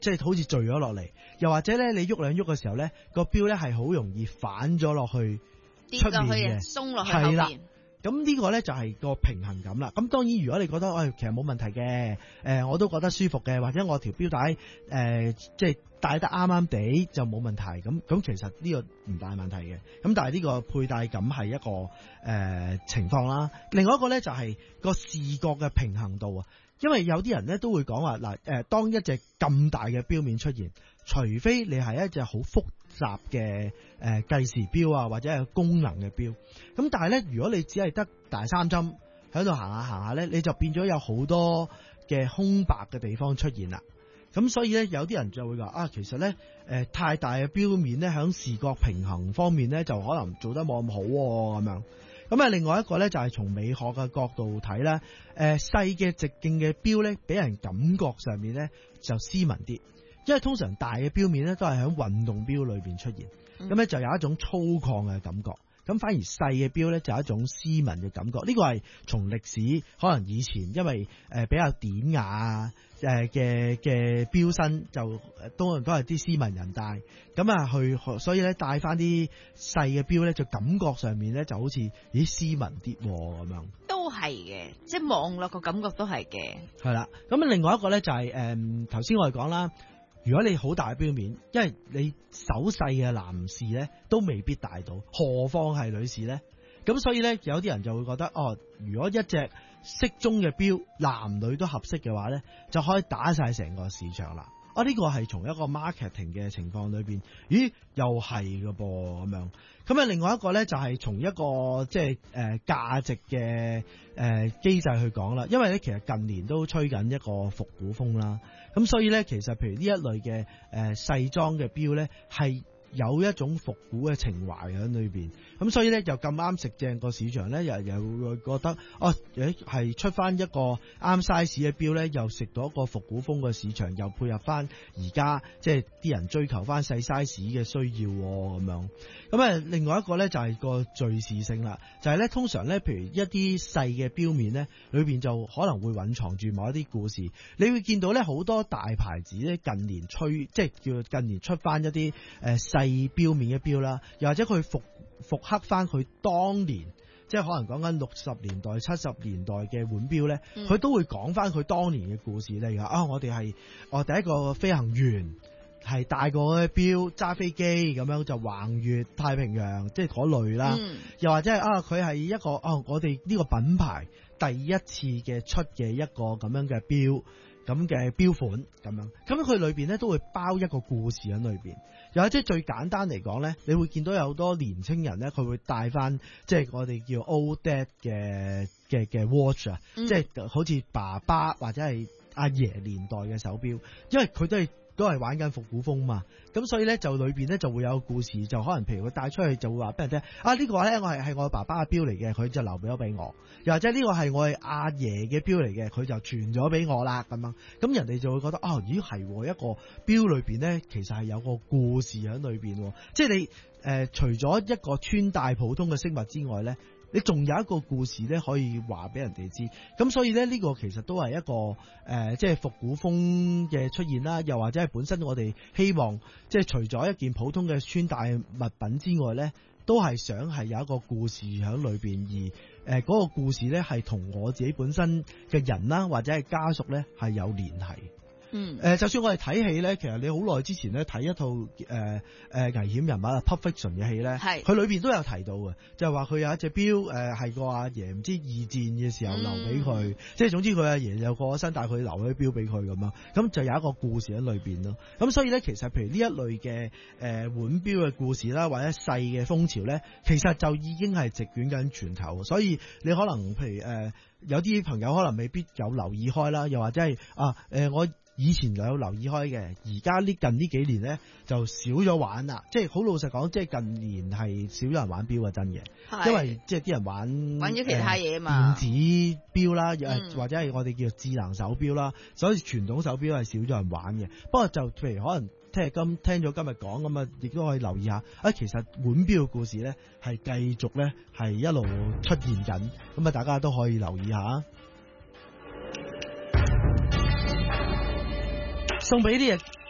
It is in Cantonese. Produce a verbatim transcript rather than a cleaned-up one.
即係好似墜咗落嚟，又或者咧你喐兩喐嘅時候咧，個錶咧係好容易反咗落去出面嘅， 鬆落去後係啦。 面。 咁呢個咧就係個平衡感啦。咁當然如果你覺得，喂、哎，其實冇問題嘅，誒、呃，我都覺得舒服嘅，或者我條錶帶，誒、呃，即係戴得啱啱地就冇問題。咁咁其實呢個唔大問題嘅。咁但係呢個佩戴感係一個誒、呃、情況啦。另外一個咧就係個視覺嘅平衡度啊。因為有啲人咧都會講話嗱，誒，當一隻咁大嘅錶面出現，除非你係一隻好複雜嘅誒計時錶啊，或者係功能嘅錶，咁但係咧，如果你只係得大三針喺度行下行下咧，你就變咗有好多嘅空白嘅地方出現啦。咁所以咧，有啲人就會話啊，其實咧，誒、呃、太大嘅錶面咧，喺視覺平衡方面咧，就可能做得冇咁好咁樣。咁啊，另外一個咧就係從美學嘅角度睇咧，誒細嘅直徑嘅錶咧，俾人感覺上面咧就斯文啲，因為通常大嘅錶面咧都係喺運動錶裏邊出現，咁咧、嗯、就有一種粗獷嘅感覺。咁反而細嘅錶咧就有一種斯文嘅感覺。呢個係從歷史可能以前因為誒比較典雅啊誒嘅嘅錶身就都都係啲斯文人戴，咁啊去所以咧戴翻啲細嘅錶咧就感覺上面咧就好似咦斯文啲咁樣。 都係嘅，即係望落個感覺都係嘅。係啦，咁另外一個咧就係誒頭先我哋講啦。如果你好大嘅錶面，因為你手細嘅男士咧都未必戴到，何況係女士咧？咁所以咧，有啲人就會覺得，哦，如果一隻適中嘅錶，男女都合適嘅話咧，就可以打晒成個市場啦。啊，呢個係從一個 marketing 嘅情況裏邊，咦，又係㗎噃咁樣。咁啊，另外一個咧就係從一個即係誒價值嘅誒機制去講啦。因為咧，其實近年都吹緊一個復古風啦。咁所以咧，其實譬如呢一類嘅誒細裝嘅錶咧，係有一種復古嘅情懷喺裏邊。咁所以咧，又咁啱食正個市場咧，又又會覺得哦，誒係出翻一個啱 size 嘅錶咧，又食到一個復古風嘅市場，又配合翻而家即係啲人追求翻細 size 嘅需要咁樣。咁啊，另外一個咧就係個敘事性啦，就係咧通常咧，譬如一啲細嘅錶面咧，裏邊就可能會蘊藏住某一啲故事。你會見到咧好多大牌子咧近年吹，即係叫近年出翻一啲誒細錶面嘅錶啦，又或者佢復復刻翻佢當年，即係可能講緊六十年代、七十年代嘅腕錶咧，佢、嗯、都會講翻佢當年嘅故事咧。啊，我哋係我第一個飛行員。係帶過嘅錶揸飛機咁樣就橫越太平洋，即係嗰類啦。嗯、又或者係啊，佢係一個啊，我哋呢個品牌第一次嘅出嘅一個咁樣嘅錶，咁嘅錶款咁樣。咁佢裏邊咧都會包一個故事喺裏邊。又或者最簡單嚟講咧，你會見到有好多年青人咧，佢會帶翻即係我哋叫 old dad 嘅嘅嘅 watch 啊，嗯、即係好似爸爸或者係阿爺年代嘅手錶，因為佢都係。都係玩緊復古風嘛，咁所以咧就裏邊咧就會有個故事，就可能譬如佢帶出去就會話俾人聽啊，呢、這個咧我係係我爸爸嘅錶嚟嘅，佢就留俾咗俾我，又或者呢個係我係阿爺嘅錶嚟嘅，佢就傳咗俾我啦咁樣，咁人哋就會覺得啊、哦，咦係一個錶裏邊咧，其實係有個故事喺裏邊，即係你誒、呃、除咗一個穿戴普通嘅飾物之外咧。你仲有一個故事咧，可以話俾人哋知，咁所以咧呢個其實都係一個誒、呃，即係復古風嘅出現啦，又或者係本身我哋希望，即係除咗一件普通嘅穿戴物品之外咧，都係想係有一個故事喺裏邊，而誒嗰、呃嗰個故事咧係同我自己本身嘅人啦，或者係家屬咧係有聯繫。嗯，誒、呃，就算我哋睇戲咧，其實你好耐之前咧睇一套誒誒、呃呃、危險人物啊 Pulp Fiction 嘅戲咧，係佢裏邊都有提到嘅，就係話佢有一隻錶誒係個阿爺唔知二戰嘅時候留俾佢，嗯、即係總之佢阿爺又過咗身，但係佢留咗啲錶俾佢咁樣，咁就有一個故事喺裏邊咯。咁所以咧，其實譬如呢一類嘅誒、呃、腕錶嘅故事啦，或者細嘅風潮咧，其實就已經係席捲緊全球。所以你可能譬如誒、呃、有啲朋友可能未必有留意開啦，又或者係啊誒、呃、我。以前有留意開嘅，而家呢近呢幾年咧就少咗玩啦。即係好老實講，即係近年係少咗人玩錶啊，真嘅。係因為即係啲人玩玩咗其他嘢嘛，電子錶啦， 嗯、 或者係我哋叫智能手錶啦，所以傳統手錶係少咗人玩嘅。不過就譬如可能聽今聽咗今日講咁啊，亦都可以留意下啊。其實腕錶嘅故事咧係繼續咧係一路出現緊，咁啊大家都可以留意下。送俾啲嘢。